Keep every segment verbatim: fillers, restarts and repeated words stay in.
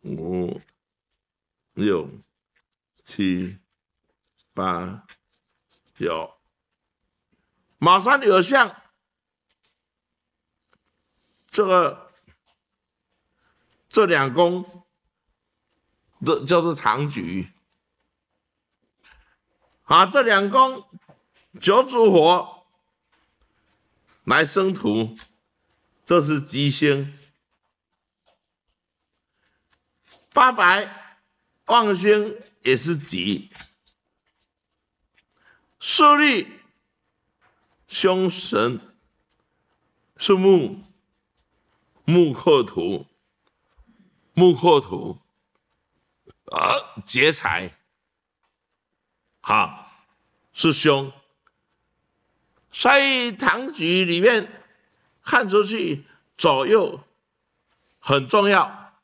五、六、七、八、九。卯山有相，这个这两宫，这叫做唐局。啊，这两宫九主火来生土，这是吉星。八白旺星也是吉。宿历凶神是木，木克土，木克土，啊，劫财。好，是凶，所以唐局里面看出去左右很重要。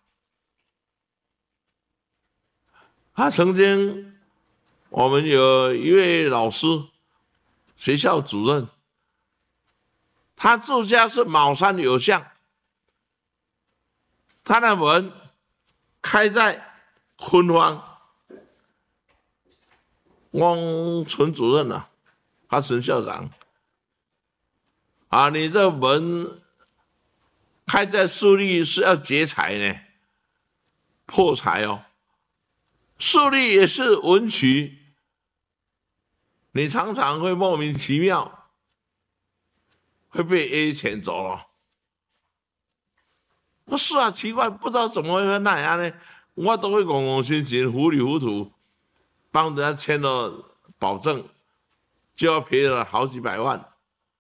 他曾经，我们有一位老师，学校主任，他住家是卯山有相，他的门开在坤方。汪陈主任啊，他陈校长啊，你这门开在宿历是要劫财呢，破财哦。宿历也是文曲，你常常会莫名其妙会被 A 钱走了。不是啊，奇怪，不知道怎么会那样呢？我都会公公心心、糊里糊涂。帮人家签了保证，就要赔了好几百万，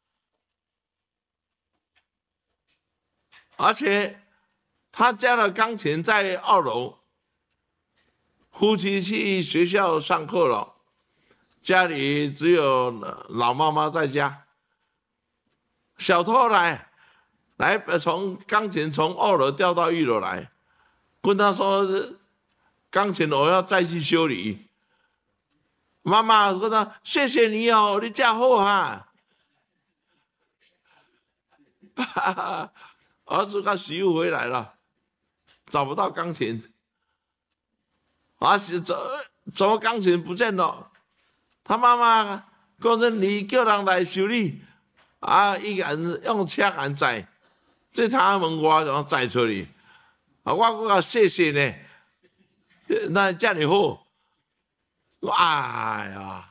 而且他家的钢琴在二楼，夫妻去学校上课了，家里只有老妈妈在家，小偷来，来从钢琴从二楼掉到一楼来，跟他说钢琴我要再去修理。妈妈跟他谢谢你哦，你嫁好哈。儿子跟媳妇回来了，找不到钢琴，啊，怎怎么钢琴不见了？他妈妈讲说你叫人来修理，啊，一个人用车赶载，这他们我然后载出去，啊，我讲谢谢呢，那这样好。哎呀，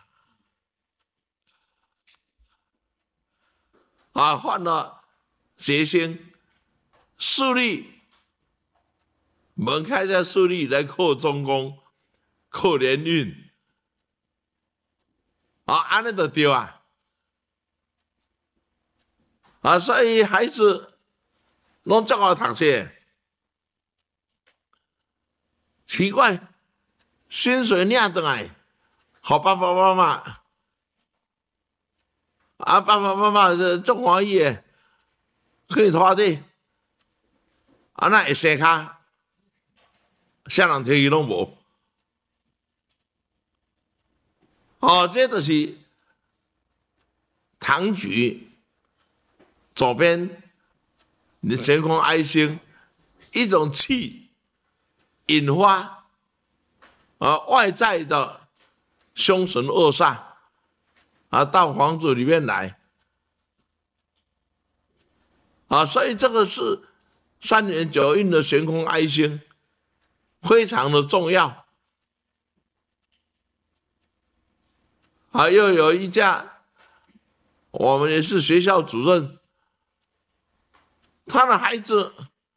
啊，换了劫星，宿历门开在宿历来克中宫，克连运，啊，安尼就对啊，啊，所以孩子拢这么读书，奇怪，薪水领回来，好爸爸妈妈，啊，爸爸妈妈是足欢喜的，可以拖地，啊，那会洗骹，啥人摕去拢无。哦，这就是唐局左边，你悬空哀星，一种气引发啊外在的凶神恶煞啊到房子里面来啊，所以这个是三元九运的悬空哀星，非常的重要。啊，又有一家，我们也是学校主任，他的孩子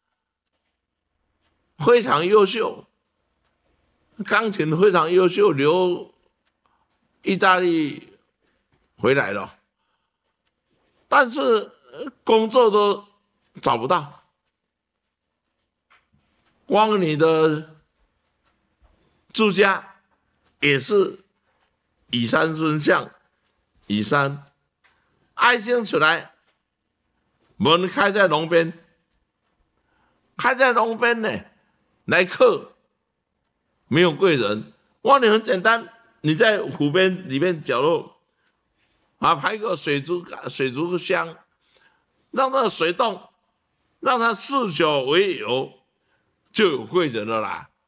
非常优秀，钢琴非常优秀，留意大利回来了，但是工作都找不到。光你的住家也是乙山孙相，乙山爱心出来，门开在龙边，开在龙边呢，来客没有贵人。哇，你很简单，你在湖边里面角落啊，排个水族水族箱，让那个水洞，让它四小为友， 就有贵人了啦。